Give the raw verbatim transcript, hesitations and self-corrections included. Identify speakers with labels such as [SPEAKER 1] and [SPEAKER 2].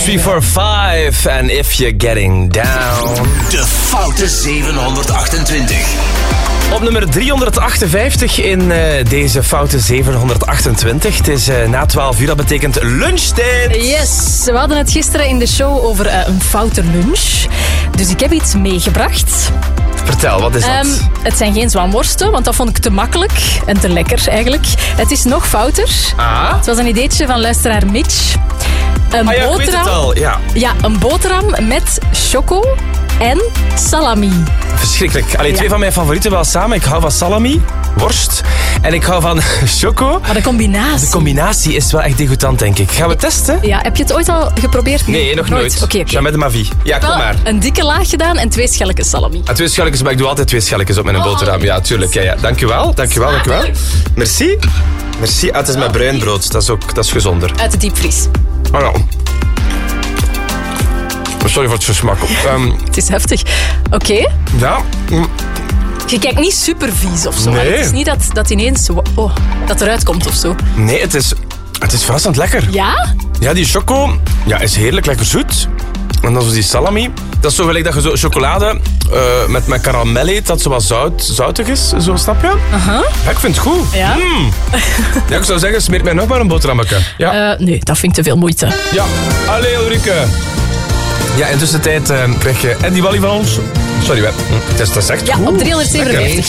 [SPEAKER 1] three four five and if you're getting down.
[SPEAKER 2] De Foute zevenhonderdachtentwintig.
[SPEAKER 1] Op nummer driehonderdachtenvijftig in uh, deze Foute zevenhonderdachtentwintig. Het is uh, na twaalf uur, dat betekent lunchtijd.
[SPEAKER 3] Yes, we hadden het gisteren in de show over uh, een foute lunch. Dus ik heb iets meegebracht.
[SPEAKER 1] Vertel, wat is dat?
[SPEAKER 3] Um, het zijn geen zwaamworsten, want dat vond ik te makkelijk en te lekker eigenlijk. Het is nog fouter.
[SPEAKER 1] Ah?
[SPEAKER 3] Het was een ideetje van luisteraar Mitch. Een
[SPEAKER 1] Ah ja, ik weet het al, ja.
[SPEAKER 3] Ja, een boterham met choco en salami.
[SPEAKER 1] Verschrikkelijk. Allee, twee
[SPEAKER 3] Ja.
[SPEAKER 1] van mijn favorieten wel samen. Ik hou van salami, worst en ik hou van choco.
[SPEAKER 3] Maar de combinatie.
[SPEAKER 1] De combinatie is wel echt degoutant, denk ik. Gaan we testen?
[SPEAKER 3] Ja, heb je het ooit al geprobeerd?
[SPEAKER 1] Nee, nog nooit.
[SPEAKER 3] Oké, oké.
[SPEAKER 1] Jamais de ma vie. Ja, kom
[SPEAKER 3] Wel
[SPEAKER 1] maar.
[SPEAKER 3] een dikke laag gedaan en twee schelletjes salami.
[SPEAKER 1] Ah, twee schelletjes, maar ik doe altijd twee schelletjes op mijn
[SPEAKER 3] Oh.
[SPEAKER 1] boterham. Ja, tuurlijk. Ja, ja. Dank u wel, dank u wel, dank u wel. Merci. Merci. Ah, het is met bruin brood. Dat is ook dat is gezonder.
[SPEAKER 3] Uit de diepvries.
[SPEAKER 1] Oh ja. Sorry voor het gesmak. Um,
[SPEAKER 3] Het is heftig. Oké.
[SPEAKER 1] ja. Mm.
[SPEAKER 3] Je kijkt niet super vies of zo.
[SPEAKER 1] Nee.
[SPEAKER 3] Het is niet dat, dat ineens oh, dat eruit komt of zo.
[SPEAKER 1] Nee, het is, het is verrassend lekker.
[SPEAKER 3] Ja?
[SPEAKER 1] Ja, die choco ja, is heerlijk lekker zoet. En dan zo die salami. Dat is zo gelijk dat je zo chocolade uh, met, met karamel eet, dat zo wat zout, zoutig is. Zo, snap je?
[SPEAKER 3] Aha.
[SPEAKER 1] Ja, ik vind het goed.
[SPEAKER 3] Ja?
[SPEAKER 1] Mm. Ja, ik zou zeggen, smeer mij nog maar een boterhammetje. Ja.
[SPEAKER 3] Uh, nee, dat vind ik te veel moeite.
[SPEAKER 1] Ja. Allee, Ulrike. Ja, in tussentijd uh, krijg je Andy Wally van ons. Sorry, hè. Het is, dat is echt
[SPEAKER 3] Ja,
[SPEAKER 1] goed.
[SPEAKER 3] op driehonderdzevenenvijftig.